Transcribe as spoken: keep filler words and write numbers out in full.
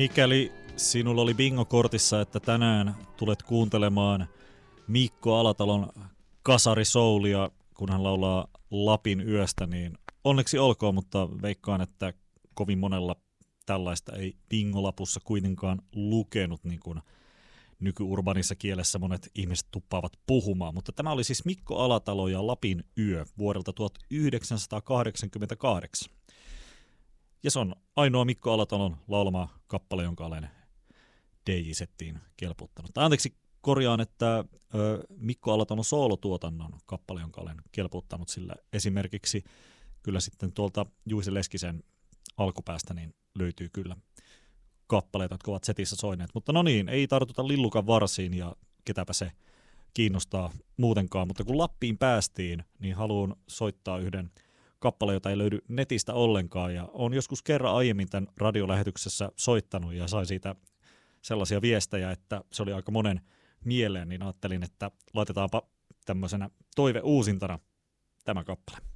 Mikäli sinulla oli bingo-kortissa, että tänään tulet kuuntelemaan Mikko Alatalon kasarisoulia, kun hän laulaa Lapin yöstä, niin onneksi olkoon, mutta veikkaan, että kovin monella tällaista ei bingolapussa kuitenkaan lukenut, niin kuin nykyurbanissa kielessä monet ihmiset tuppaavat puhumaan. Mutta tämä oli siis Mikko Alatalo ja Lapin yö vuodelta tuhatyhdeksänsataakahdeksankymmentäkahdeksan. Ja se on ainoa Mikko Alatalon laulama kappale, jonka olen D J-settiin kelputtanut. Anteeksi, korjaan, että ö, Mikko Alatalon soolotuotannon kappale, jonka olen kelputtanut, sillä esimerkiksi kyllä sitten tuolta Juise Leskisen alkupäästä niin löytyy kyllä kappaleita, jotka ovat setissä soineet. Mutta no niin, ei tartuta lillukan varsiin ja ketäpä se kiinnostaa muutenkaan. Mutta kun Lappiin päästiin, niin haluan soittaa yhden kappale, jota ei löydy netistä ollenkaan, ja olen joskus kerran aiemmin tämän radiolähetyksessä soittanut ja sain siitä sellaisia viestejä, että se oli aika monen mieleen, niin ajattelin, että laitetaanpa tämmöisenä toiveuusintana tämä kappale.